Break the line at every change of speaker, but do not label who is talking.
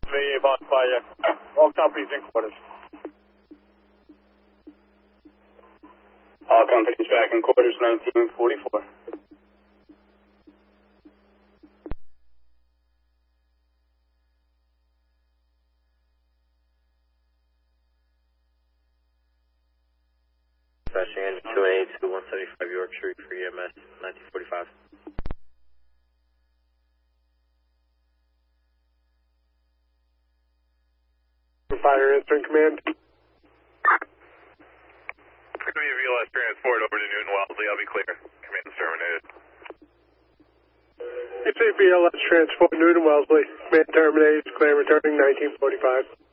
me advised by all companies in quarters.
All companies back in quarters 1944.
Dispatching engine 282 175 York Street for EMS 1945.
Fire answering command.
It's going to be a VLS transport over to Newton Wellesley. I'll be clear. Command is terminated.
It's a BLS transport Newton Wellesley. Command terminated. Clear returning 1945.